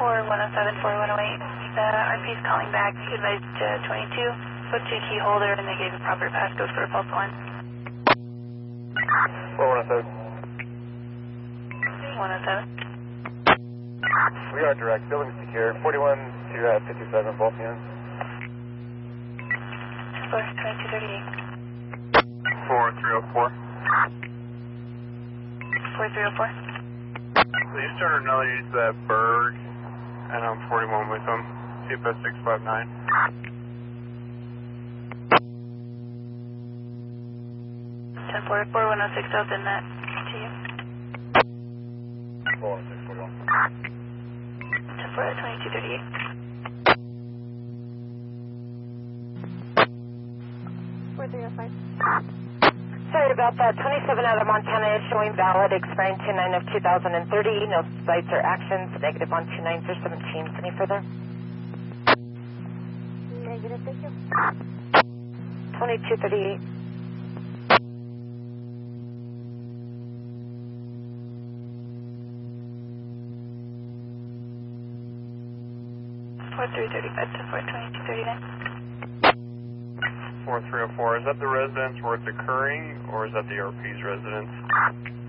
4107-4108. The RP is calling back, advised 22, put 2 key holder, and they gave a proper passcode for pulse 1. 4107. 107. We are direct, building secure, 41 to 57, both units. 2238. 4304. 4304. Please turn another use that Berg, and I'm 41 with them, CFS 659. Ten 4106 Delta net to you. 41641. 2238. Sorry about that. 27 out of Montana is showing valid, expiring 10/9 of 2030. No sites or actions. Negative on 29s or 17s. Any further? Negative, thank you. 2238. 4335 to 42239. 4304, is that the residence where it's occurring, or is that the RP's residence?